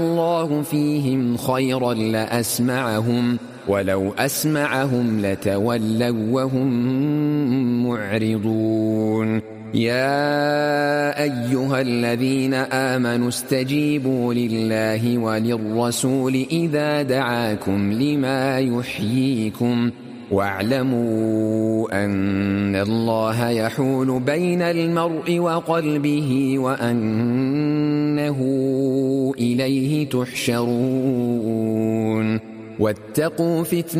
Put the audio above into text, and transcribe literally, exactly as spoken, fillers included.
الله فيهم خيرا لأسمعهم ولو أسمعهم لتولوا وهم معرضون يا أيها الذين آمنوا استجيبوا لله وللرسول إذا دعاكم لما يحييكم واعلموا أن الله يحول بين المرء وقلبه وأنه إليه تحشرون واتقوا فتنة